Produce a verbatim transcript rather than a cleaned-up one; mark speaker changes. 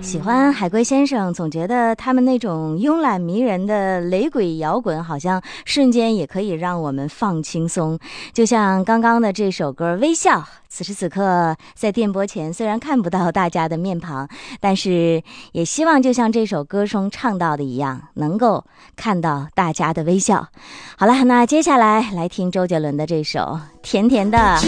Speaker 1: 喜欢海龟先生，总觉得他们那种慵懒迷人的雷鬼摇滚好像瞬间也可以让我们放轻松，就像刚刚的这首歌《微笑》。此时此刻在电波前虽然看不到大家的面庞，但是也希望就像这首歌中唱到的一样，能够看到大家的微笑。好了，那接下来来听周杰伦的这首《甜甜的》。